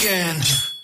again.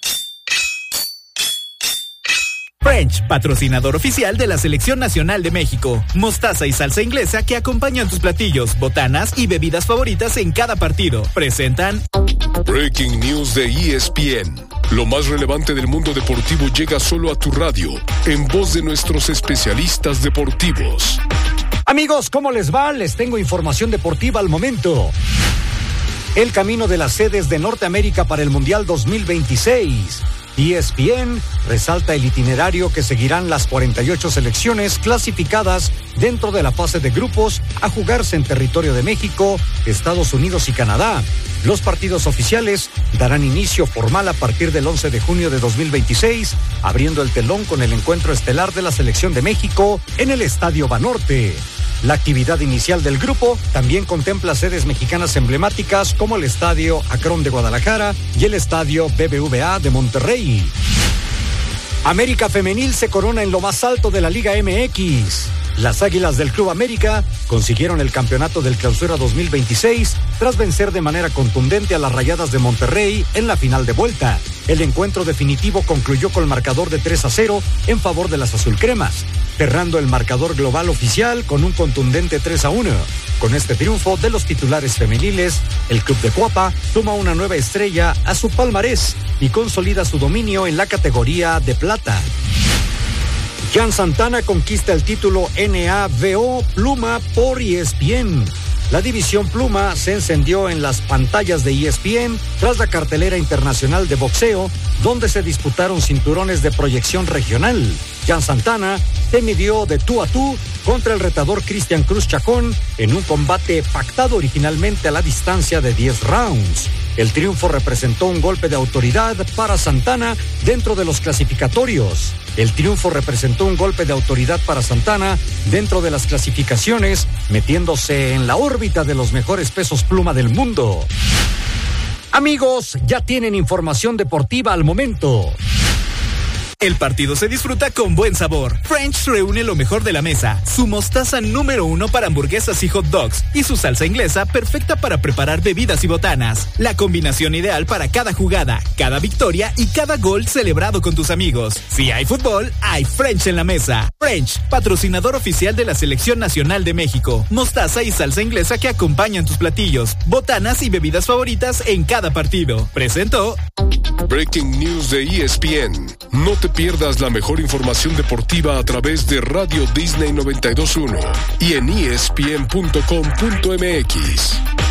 French, patrocinador oficial de la Selección Nacional de México. Mostaza y salsa inglesa que acompañan tus platillos, botanas y bebidas favoritas en cada partido. Presentan Breaking News de ESPN. Lo más relevante del mundo deportivo llega solo a tu radio, en voz de nuestros especialistas deportivos. Amigos, ¿cómo les va? Les tengo información deportiva al momento. El camino de las sedes de Norteamérica para el Mundial 2026. ESPN resalta el itinerario que seguirán las 48 selecciones clasificadas dentro de la fase de grupos a jugarse en territorio de México, Estados Unidos y Canadá. Los partidos oficiales darán inicio formal a partir del 11 de junio de 2026, abriendo el telón con el encuentro estelar de la selección de México en el Estadio Banorte. La actividad inicial del grupo también contempla sedes mexicanas emblemáticas como el Estadio Akron de Guadalajara y el Estadio BBVA de Monterrey. América Femenil se corona en lo más alto de la Liga MX. Las Águilas del Club América consiguieron el campeonato del Clausura 2026 tras vencer de manera contundente a las Rayadas de Monterrey en la final de vuelta. El encuentro definitivo concluyó con el marcador de 3-0 en favor de las azulcremas, cerrando el marcador global oficial con un contundente 3-1. Con este triunfo de los titulares femeniles, el Club de Cuapa suma una nueva estrella a su palmarés y consolida su dominio en la categoría de plata. Jan Santana conquista el título NABO Pluma por ESPN. La división Pluma se encendió en las pantallas de ESPN tras la cartelera internacional de boxeo, donde se disputaron cinturones de proyección regional. Jan Santana se midió de tú a tú contra el retador Cristian Cruz Chacón en un combate pactado originalmente a la distancia de 10 rounds. El triunfo representó un golpe de autoridad para Santana dentro de los clasificatorios. Dentro de las clasificaciones, metiéndose en la órbita de los mejores pesos pluma del mundo. Amigos, ya tienen información deportiva al momento. El partido se disfruta con buen sabor. French reúne lo mejor de la mesa. Su mostaza número 1 para hamburguesas y hot dogs. Y su salsa inglesa perfecta para preparar bebidas y botanas. La combinación ideal para cada jugada, cada victoria y cada gol celebrado con tus amigos. Si hay fútbol, hay French en la mesa. French, patrocinador oficial de la Selección Nacional de México. Mostaza y salsa inglesa que acompañan tus platillos, botanas y bebidas favoritas en cada partido. Presentó Breaking News de ESPN. No te pierdas la mejor información deportiva a través de Radio Disney 92.1 y en ESPN.com.mx.